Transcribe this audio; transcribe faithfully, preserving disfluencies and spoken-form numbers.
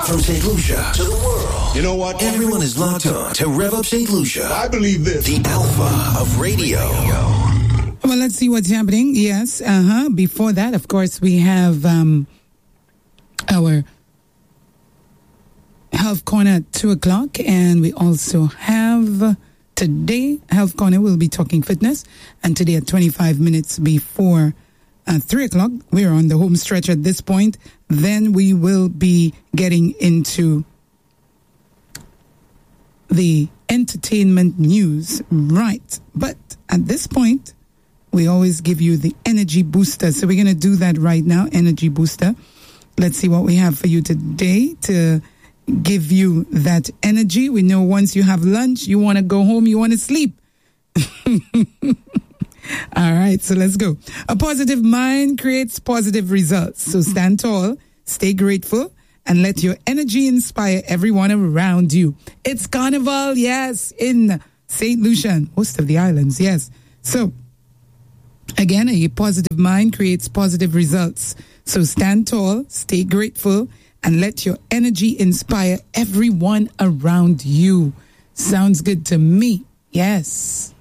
From Saint Lucia to the world. You know what? Everyone is locked on to Rev Up Saint Lucia. I believe this. The alpha of radio. Well, let's see what's happening. Yes, uh-huh. Before that, of course, we have um, our Health Corner at two o'clock. And we also have today, Health Corner will be talking fitness. And today at twenty-five minutes before uh, three o'clock, we're on the home stretch at this point. Then we will be getting into the entertainment news. Right. But at this point, we always give you the energy booster. So we're going to do that right now, energy booster. Let's see what we have for you today to give you that energy. We know once you have lunch, you want to go home, you want to sleep. All right, so let's go. A positive mind creates positive results. So stand tall, stay grateful, and let your energy inspire everyone around you. It's Carnival, yes, in Saint Lucia, most of the islands, yes. So, again, a positive mind creates positive results. So stand tall, stay grateful, and let your energy inspire everyone around you. Sounds good to me. Yes.